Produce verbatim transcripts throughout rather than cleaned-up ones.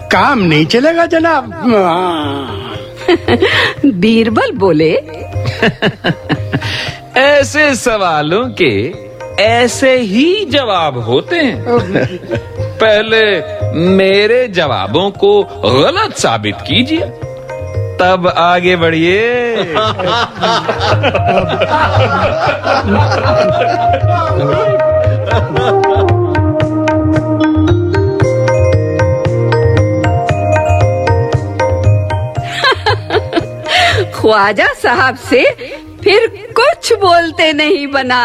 काम नहीं चलेगा जनाब। बीरबल बोले, ऐसे सवालों के ऐसे ही जवाब होते हैं। पहले मेरे जवाबों को गलत साबित कीजिए, तब आगे बढ़िए। ख्वाजा साहब से फिर कुछ बोलते नहीं बना।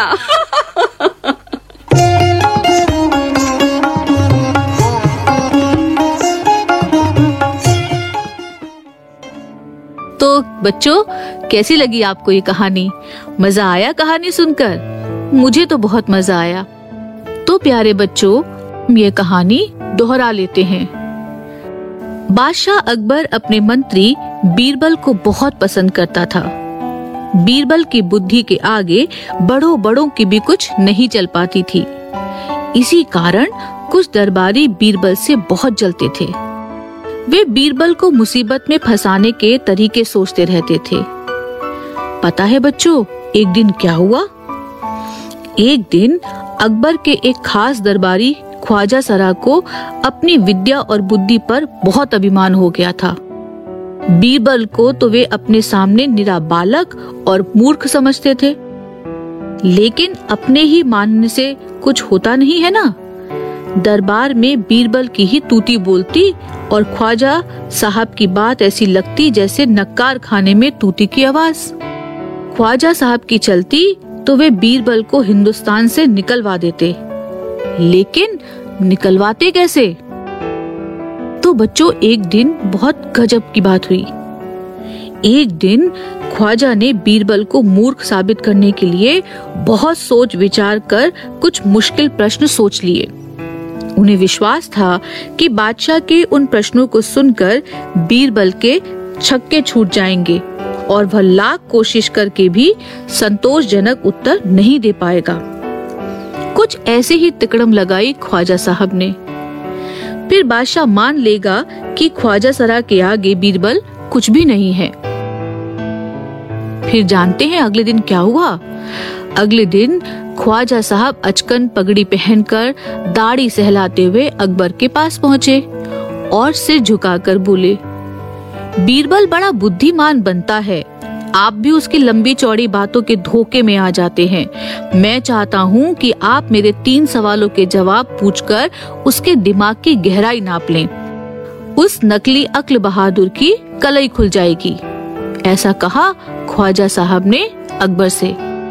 तो बच्चों, कैसी लगी आपको ये कहानी? मजा आया कहानी सुनकर? मुझे तो बहुत मजा आया। तो प्यारे बच्चों, ये कहानी दोहरा लेते हैं। बादशाह अकबर अपने मंत्री बीरबल को बहुत पसंद करता था। बीरबल की बुद्धि के आगे बड़ों बड़ों की भी कुछ नहीं चल पाती थी। इसी कारण कुछ दरबारी बीरबल से बहुत जलते थे। वे बीरबल को मुसीबत में फंसाने के तरीके सोचते रहते थे। पता है बच्चों, एक दिन क्या हुआ? एक दिन अकबर के एक खास दरबारी ख्वाजा सरा को अपनी विद्या और बुद्धि पर बहुत अभिमान हो गया था। बीरबल को तो वे अपने सामने निरा बालक और मूर्ख समझते थे, लेकिन अपने ही मानने से कुछ होता नहीं है ना। दरबार में बीरबल की ही तूती बोलती और ख्वाजा साहब की बात ऐसी लगती जैसे नक्कार खाने में तूती की आवाज। ख्वाजा साहब की चलती तो वे बीरबल को हिंदुस्तान से निकलवा देते, लेकिन निकलवाते कैसे? तो बच्चों, एक दिन बहुत गजब की बात हुई। एक दिन ख्वाजा ने बीरबल को मूर्ख साबित करने के लिए बहुत सोच विचार कर कुछ मुश्किल प्रश्न सोच लिए। उन्हें विश्वास था कि बादशाह के उन प्रश्नों को सुनकर बीरबल के छक्के छूट जाएंगे और वह लाख कोशिश करके भी संतोषजनक उत्तर नहीं दे पाएगा। कुछ ऐसे ही तिकड़म लगाई ख्वाजा साहब ने। फिर बादशाह मान लेगा कि ख्वाजा सरा के आगे बीरबल कुछ भी नहीं है। फिर जानते हैं अगले दिन क्या हुआ? अगले दिन ख्वाजा साहब अचकन पगड़ी पहनकर दाढ़ी सहलाते हुए अकबर के पास पहुँचे और सिर झुकाकर बोले, बीरबल बड़ा बुद्धिमान बनता है, आप भी उसकी लंबी चौड़ी बातों के धोखे में आ जाते हैं। मैं चाहता हूँ कि आप मेरे तीन सवालों के जवाब पूछकर उसके दिमाग की गहराई नाप लें। उस नकली अक्ल बहादुर की कलई खुल जाएगी। ऐसा कहा ख्वाजा साहब ने अकबर से।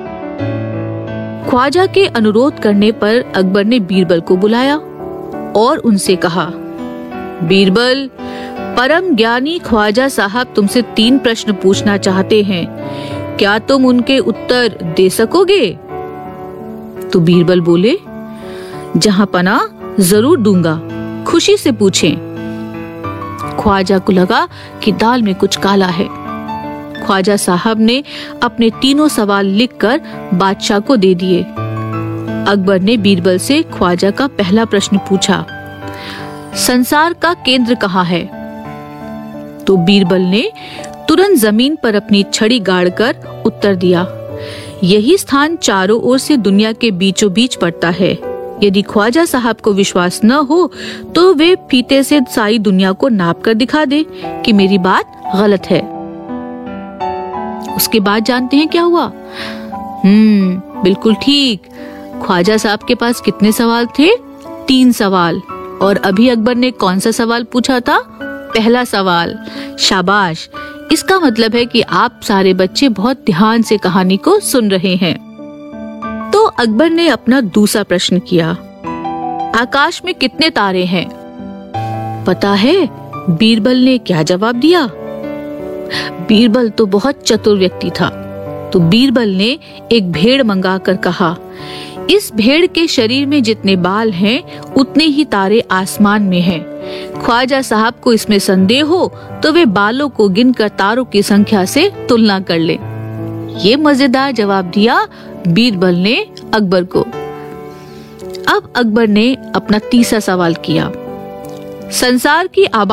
ख्वाजा के अनुरोध करने पर अकबर ने बीरबल को बुलाया और उनसे कहा, बीरबल, परम ज्ञानी ख्वाजा साहब तुमसे तीन प्रश्न पूछना चाहते हैं, क्या तुम उनके उत्तर दे सकोगे? तो बीरबल बोले, जहां पना जरूर दूंगा, खुशी से पूछें। ख्वाजा को लगा कि दाल में कुछ काला है। ख्वाजा साहब ने अपने तीनों सवाल लिखकर बादशाह को दे दिए। अकबर ने बीरबल से ख्वाजा का पहला प्रश्न पूछा, संसार का केंद्र कहाँ है? तो बीरबल ने तुरंत जमीन पर अपनी छड़ी गाड़कर उत्तर दिया, यही स्थान चारों ओर से दुनिया के बीचों बीच पड़ता है। यदि ख्वाजा साहब को विश्वास न हो तो वे फीते से सारी दुनिया को नाप कर दिखा दे कि मेरी बात गलत है। उसके बाद जानते हैं क्या हुआ? हम्म बिल्कुल ठीक। ख्वाजा साहब के पास कितने सवाल थे? तीन सवाल। और अभी अकबर ने कौन सा सवाल पूछा था? पहला सवाल। शाबाश। इसका मतलब है कि आप सारे बच्चे बहुत ध्यान से कहानी को सुन रहे हैं। तो अकबर ने अपना दूसरा प्रश्न किया, आकाश में कितने तारे हैं? पता है बीरबल ने क्या जवाब दिया? बीरबल तो बहुत चतुर व्यक्ति था। तो बीरबल ने एक भेड़ मंगाकर कहा, इस भेड़ के शरीर में जितने बाल हैं उतने ही तारे आसमान में हैं। ख्वाजा साहब को इसमें संदेह हो तो वे बालों को गिनकर तारों की संख्या से तुलना कर ले। ये मजेदार जवाब दिया बीरबल ने अकबर को। अब अकबर ने अपना तीसरा सवाल किया, संसार की आबादी